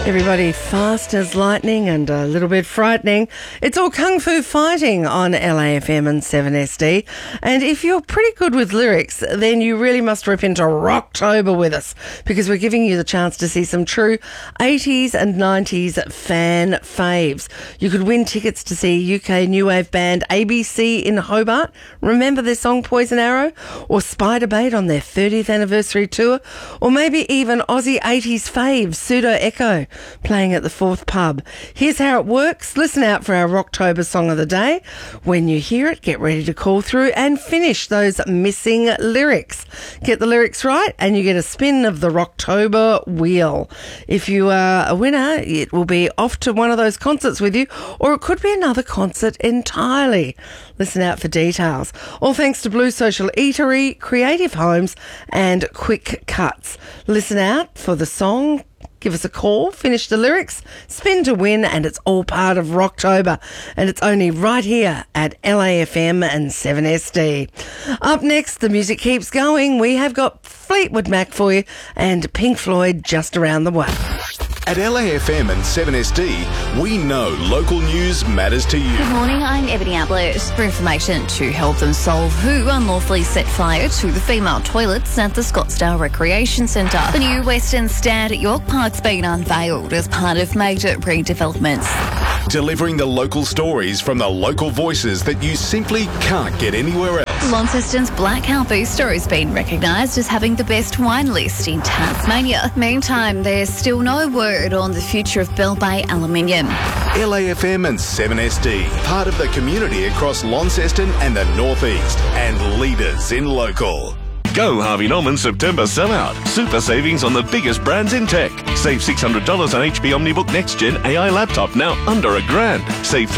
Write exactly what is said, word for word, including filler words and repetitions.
Everybody fast as lightning and a little bit frightening. It's all Kung Fu Fighting on L A F M and seven S D. And if you're pretty good with lyrics, then you really must rip into Rocktober with us, because we're giving you the chance to see some true eighties and nineties fan faves. You could win tickets to see U K new wave band A B C in Hobart. Remember their song Poison Arrow? Or Spiderbait on their thirtieth anniversary tour? Or maybe even Aussie eighties faves Pseudo Echo playing at the Fourth Pub. Here's how it works. Listen out for our Rocktober song of the day. When you hear it, get ready to call through and finish those missing lyrics. Get the lyrics right and you get a spin of the Rocktober wheel. If you are a winner, it will be off to one of those concerts with you, or it could be another concert entirely. Listen out for details. All thanks to Blue Social Eatery, Creative Homes and Quick Cuts. Listen out for the song. Give us a call, finish the lyrics, spin to win, and it's all part of Rocktober. And it's only right here at L A F M and seven S D. Up next, the music keeps going. We have got Fleetwood Mac for you and Pink Floyd just around the way. At L A F M and seven S D, we know local news matters to you. Good morning, I'm Ebony Ablett. For information to help them solve who unlawfully set fire to the female toilets at the Scottsdale Recreation Centre. The new Western Stand at York Park's been unveiled as part of major redevelopments. Delivering the local stories from the local voices that you simply can't get anywhere else. Launceston's Black Cow Booster has been recognised as having the best wine list in Tasmania. Meantime, there's still no word on the future of Bell Bay Aluminium. L A F M and seven S D, part of the community across Launceston and the North East, and leaders in local. Go Harvey Norman September sellout. Super savings on the biggest brands in tech. Save six hundred dollars on H P OmniBook Next Gen A I laptop, now under a grand. Save